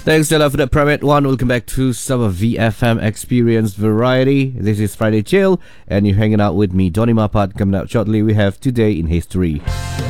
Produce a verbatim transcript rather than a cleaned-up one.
Thanks, Stella, for that private one. Welcome back to Summer V F M Experience Variety. This is Friday Chill, and you're hanging out with me, Donny Mapat. Coming out shortly, we have Today in History.